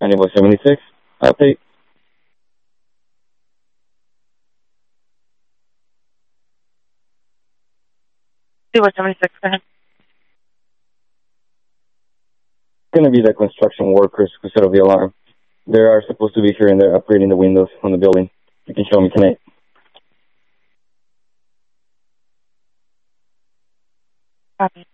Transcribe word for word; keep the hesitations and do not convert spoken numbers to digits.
Anyway, seventy-six. Update. Zero seventy-six, go ahead. Going to be the construction workers who set off the alarm. They are supposed to be here and they're upgrading the windows on the building. You can show me tonight. Copy.